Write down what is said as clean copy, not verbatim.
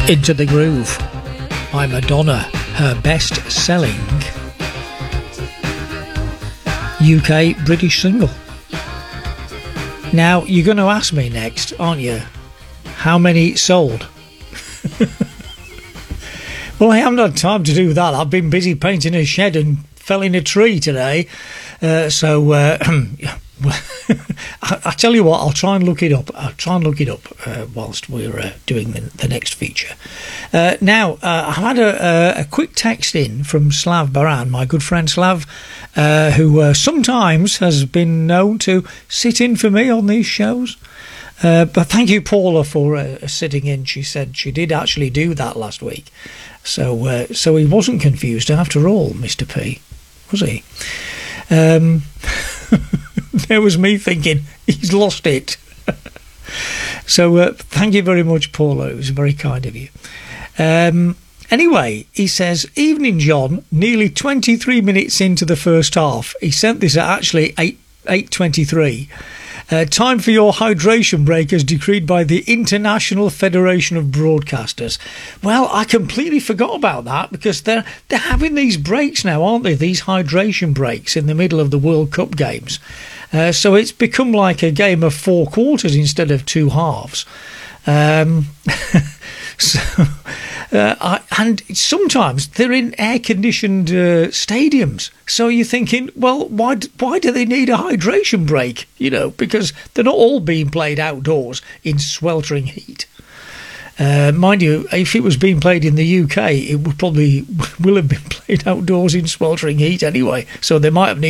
Into the Groove by Madonna, her best-selling UK British single. Now, you're going to ask me next, aren't you? How many sold? Well, I haven't had time to do that. I've been busy painting a shed and felling a tree today. I tell you what, I'll try and look it up. Whilst we're doing the next feature. Now, I had a quick text in from Slav Baran, my good friend Slav, who sometimes has been known to sit in for me on these shows. But thank you, Paula, for sitting in. She said she did actually do that last week. So he wasn't confused after all, Mr. P, was he? There was me thinking, he's lost it. So thank you very much, Paula. It was very kind of you. Anyway, he says, "Evening, John. Nearly 23 minutes into the first half." He sent this at actually 8:23. "Time for your hydration break as decreed by the International Federation of Broadcasters." Well, I completely forgot about that because they're having these breaks now, aren't they? These hydration breaks in the middle of the World Cup games. So it's become like a game of 4 quarters instead of 2 halves. And sometimes they're in air-conditioned stadiums. So you're thinking, well, why do they need a hydration break? You know, because they're not all being played outdoors in sweltering heat. Mind you, if it was being played in the UK, it will have been played outdoors in sweltering heat anyway. So they might have needed